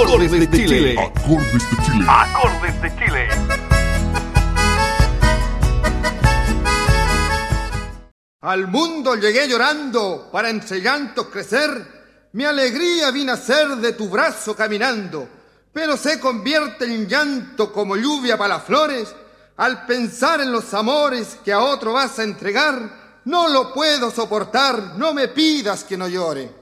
Acordes de Chile. Acordes de Chile. Acordes de Chile. Al mundo llegué llorando para entre llantos crecer. Mi alegría vino a ser de tu brazo caminando, pero se convierte en llanto como lluvia para las flores. Al pensar en los amores que a otro vas a entregar, no lo puedo soportar, no me pidas que no llore.